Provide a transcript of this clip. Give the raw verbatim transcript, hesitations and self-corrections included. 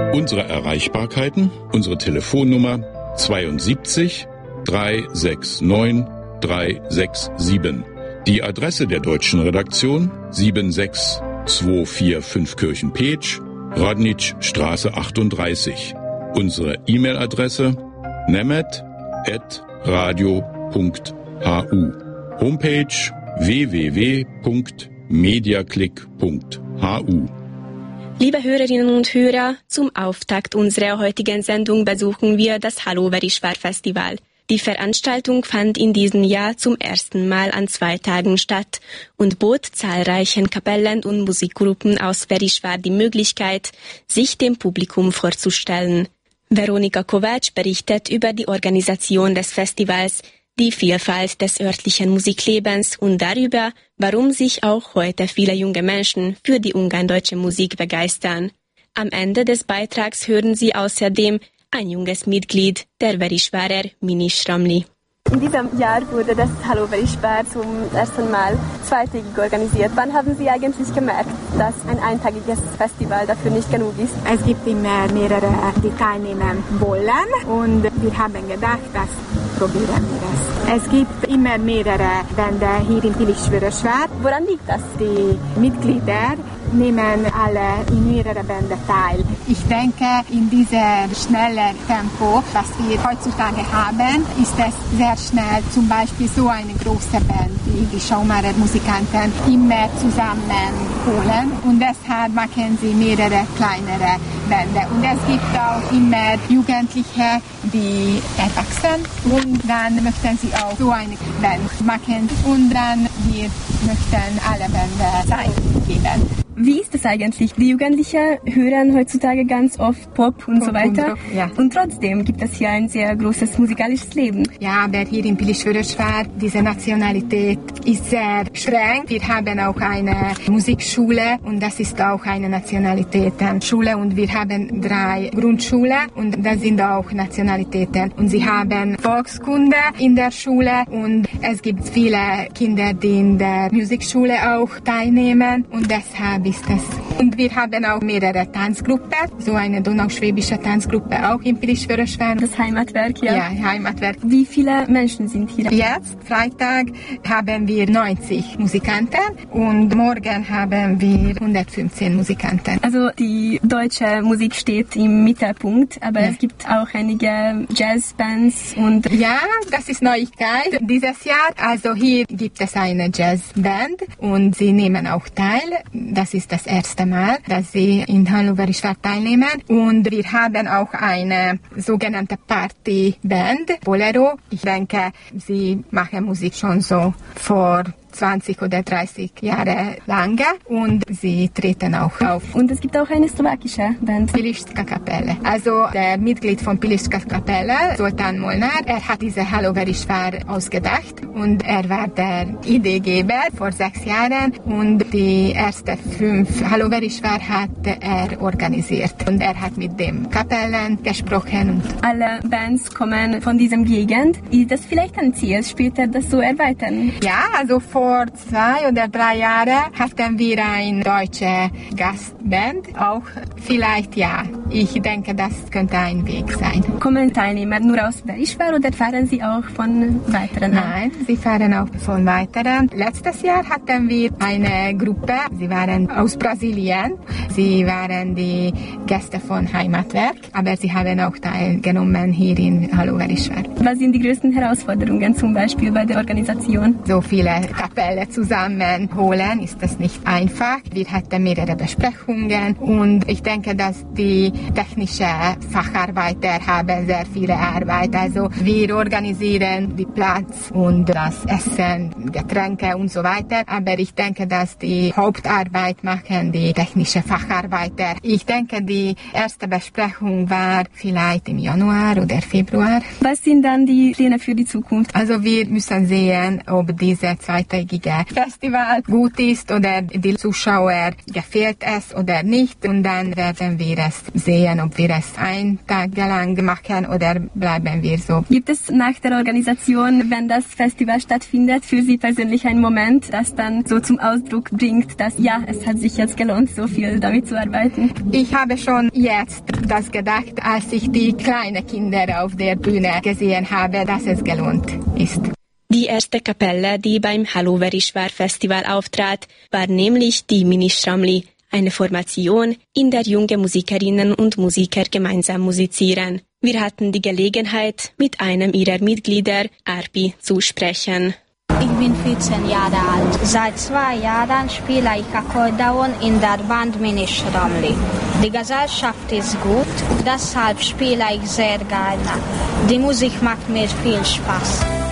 Unsere Erreichbarkeiten, unsere Telefonnummer zweiundsiebzig dreihundertneunundsechzig dreihundertsiebenundsechzig. Die Adresse der deutschen Redaktion sieben sechs zwei vier fünf Kirchen-Petsch, Radnitzstraße achtunddreißig. Unsere E-Mail-Adresse nemet at radio punkt hu. Homepage w w w punkt mediaclick punkt hu. Liebe Hörerinnen und Hörer, zum Auftakt unserer heutigen Sendung besuchen wir das Hallo Verisvar Festival. Die Veranstaltung fand in diesem Jahr zum ersten Mal an zwei Tagen statt und bot zahlreichen Kapellen und Musikgruppen aus Verisvar die Möglichkeit, sich dem Publikum vorzustellen. Veronika Kovac berichtet über die Organisation des Festivals, die Vielfalt des örtlichen Musiklebens und darüber, warum sich auch heute viele junge Menschen für die ungarndeutsche Musik begeistern. Am Ende des Beitrags hören Sie außerdem ein junges Mitglied der Verisvarer Mini Schramli. In diesem Jahr wurde das Hallo Verisvar zum ersten Mal zweitägig organisiert. Wann haben Sie eigentlich gemerkt, dass ein eintägiges Festival dafür nicht genug ist? Es gibt immer mehrere, die teilnehmen wollen und wir haben gedacht, das probieren wir es. Es gibt immer mehrere Bände hier in Pilisvörösvár. Woran liegt das? Die Mitglieder nehmen alle in mehrere Bände teil. Ich denke, in diesem schnellen Tempo, was wir heutzutage haben, ist es sehr schnell, zum Beispiel so eine große Band wie die Schaumarer Musikanten immer zusammenholen und deshalb machen sie mehrere kleinere Bände. Und es gibt auch immer Jugendliche, die erwachsen und dann möchten sie auch so eine Band machen und dann wir möchten alle Bände Zeit geben. Wie ist es eigentlich? Die Jugendlichen hören heutzutage ganz oft Pop und Pop so weiter. Und, ja. und trotzdem gibt es hier ein sehr großes musikalisches Leben. Ja, aber hier in Pilisvörösvár, diese Nationalität ist sehr streng. Wir haben auch eine Musikschule und das ist auch eine Nationalitätenschule und wir haben drei Grundschulen und das sind auch Nationalitäten. Und sie haben Volkskunde in der Schule und es gibt viele Kinder, die in der Musikschule auch teilnehmen und deshalb ist es. Und wir haben auch mehrere Tanzgruppen, so eine donauschwäbische Tanzgruppe auch in Pilisvörösvár. Das Heimatwerk, ja. Ja, Heimatwerk. Wie viele Menschen sind hier? Jetzt, Freitag, haben wir neunzig Musikanten und morgen haben wir hundertfünfzehn Musikanten. Also die deutsche Musik steht im Mittelpunkt, aber ja. es gibt auch einige Jazzbands und... Ja, das ist Neuigkeit dieses Jahr. Also hier gibt es eine Jazzband und sie nehmen auch teil. Das ist das erste Mal, dass sie in Hallo Verisvar teilnehmen. Und wir haben auch eine sogenannte Partyband, Bolero. Ich denke, sie machen Musik schon so vor zwanzig oder dreißig Jahre lang und sie treten auch auf. Und es gibt auch eine slowakische Band. Pilistka Kapelle. Also der Mitglied von Pilistka Kapelle, Zoltán Molnár, er hat diese Hallo Verisvar ausgedacht und er war der Ideegeber vor sechs Jahren und die ersten fünf Hallo Verisvar hat er organisiert und er hat mit dem Kapellen gesprochen. Alle Bands kommen von diesem Gegend. Ist das vielleicht ein Ziel, später das zu erweitern? Ja, also vor Vor zwei oder drei Jahren hatten wir eine deutsche Gastband. Auch vielleicht ja. Ich denke, das könnte ein Weg sein. Kommen Teilnehmer nur aus Verisvar oder fahren sie auch von weiteren? Nein, sie fahren auch von weiteren. Letztes Jahr hatten wir eine Gruppe. Sie waren aus Brasilien. Sie waren die Gäste von Heimatwerk, aber sie haben auch teilgenommen hier in Hallo Verisvar. Was sind die größten Herausforderungen zum Beispiel bei der Organisation? So viele Kapelle zusammenholen ist das nicht einfach. Wir hatten mehrere Besprechungen und ich denke, dass die technische Facharbeiter haben sehr viele Arbeit. Also wir organisieren den Platz und das Essen, Getränke und so weiter. Aber ich denke, dass die Hauptarbeit machen die technische Facharbeiter. Ich denke, die erste Besprechung war vielleicht im Januar oder Februar. Was sind dann die Pläne für die Zukunft? Also wir müssen sehen, ob diese zweitägige Festival gut ist oder die Zuschauer gefällt es oder nicht. Und dann werden wir es sehen, ob wir es ein Tag lang machen oder bleiben wir so. Gibt es nach der Organisation, wenn das Festival stattfindet, für Sie persönlich einen Moment, das dann so zum Ausdruck bringt, dass ja, es es hat sich jetzt gelohnt, so viel damit zu arbeiten? Ich habe schon jetzt das gedacht, als ich die kleinen Kinder auf der Bühne gesehen habe, dass es gelohnt ist. Die erste Kapelle, die beim Haloveri-Schwar-Festival auftrat, war nämlich die Mini-Schramli, eine Formation, in der junge Musikerinnen und Musiker gemeinsam musizieren. Wir hatten die Gelegenheit, mit einem ihrer Mitglieder, Arpi, zu sprechen. Ich bin vierzehn Jahre alt. Seit zwei Jahren spiele ich Akkordeon in der Band Mini-Schramli. Die Gesellschaft ist gut, deshalb spiele ich sehr gerne. Die Musik macht mir viel Spaß.